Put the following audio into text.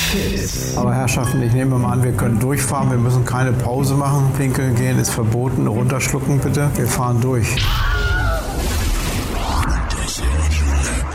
fit ist. Aber Herrschaften, ich nehme mal an, wir können durchfahren. Wir müssen keine Pause machen. Pinkeln gehen ist verboten. Runterschlucken bitte. Wir fahren durch.